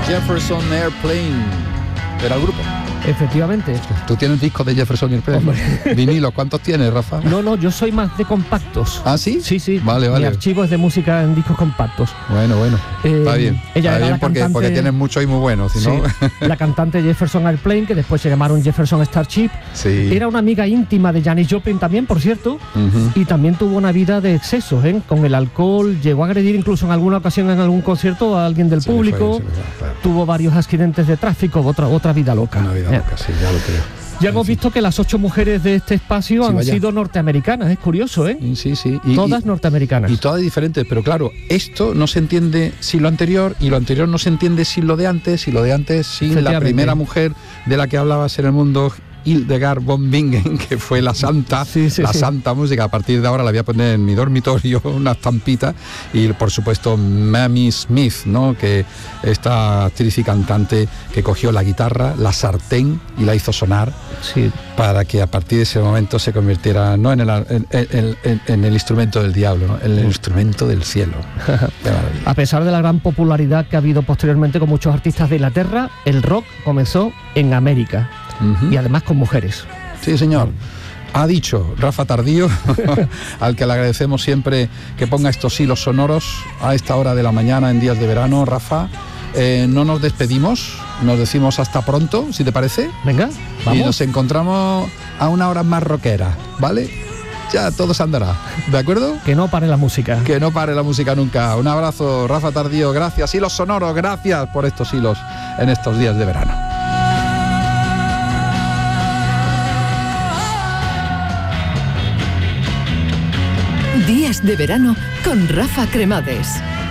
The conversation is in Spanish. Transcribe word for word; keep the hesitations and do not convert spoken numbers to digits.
Jefferson Airplane era el grupo. Efectivamente. ¿Tú tienes discos de Jefferson Airplane? Vinilo, ¿cuántos tienes, Rafa? No, no, yo soy más de compactos. ¿Ah, sí? Sí, sí. Vale, vale. Mi archivo es de música en discos compactos. Bueno, bueno. Eh, está bien. Ella está era bien la porque, cantante, porque tienes muchos y muy buenos, si sí, no... la cantante Jefferson Airplane, que después se llamaron Jefferson Starship. Sí. Era una amiga íntima de Janis Joplin también, por cierto, Uh-huh. y también tuvo una vida de excesos, ¿eh? Con el alcohol, llegó a agredir incluso en alguna ocasión en algún concierto a alguien del Se le público, fue, se le fue, claro. Tuvo varios accidentes de tráfico, otra, otra vida loca. Una vida ¿eh? loca, sí, ya lo creo. Ya hemos visto que las ocho mujeres de este espacio Sí, han vaya. sido norteamericanas, es curioso, ¿eh? Sí, sí. Y, Todas y, norteamericanas. y todas diferentes, pero claro, esto no se entiende sin lo anterior, y lo anterior no se entiende sin lo de antes, y lo de antes sin la Efectivamente. primera mujer de la que hablabas en el mundo, Hildegard von Bingen, que fue la santa, Sí, sí, la sí. santa música. A partir de ahora la voy a poner en mi dormitorio, una estampita, y por supuesto Mamie Smith, ¿no? Que esta actriz y cantante que cogió la guitarra, la sartén y la hizo sonar, Sí. para que a partir de ese momento se convirtiera no en el, en, en- en- en el instrumento del diablo, ¿no? En el instrumento del cielo. Qué maravilla. A pesar de la gran popularidad que ha habido posteriormente con muchos artistas de Inglaterra, el rock comenzó en América Ujú. y además con mujeres. Sí, señor. Ha dicho Rafa Tardío, al que le agradecemos siempre que ponga estos hilos sonoros a esta hora de la mañana en días de verano. Rafa, eh, no nos despedimos, nos decimos hasta pronto, si te parece. Venga, Y vamos. nos encontramos a una hora más rockera, ¿vale? Ya todo se andará, ¿de acuerdo? Que no pare la música. Que no pare la música nunca. Un abrazo, Rafa Tardío, gracias. Hilos sonoros, gracias por estos hilos en estos días de verano. Días de verano con Rafa Cremades.